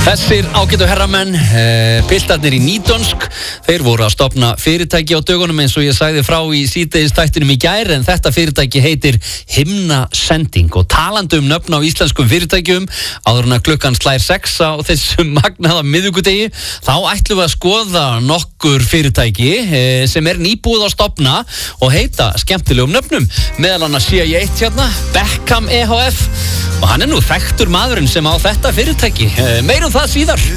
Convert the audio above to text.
Þessir ágætu herramenn, piltarnir í Nýdönsk, þeir voru að stofna fyrirtæki á dögunum eins og ég sagði frá í síðdegisþættinum í gær, en þetta fyrirtæki heitir Himnasending og talandi nöfn á íslenskum fyrirtækjum áður en að klukkan slær 6 á þessum magnaða miðvikudegi, þá ætlum við að skoða nokkur fyrirtæki sem nýbúið að stofna og heita skemmtilegum nöfnum, meðal annars sé ég eitt hérna, Beckham EHF, og hann nú þekktur maðurinn sem á þetta fyrirtæki. Meira um það síðar.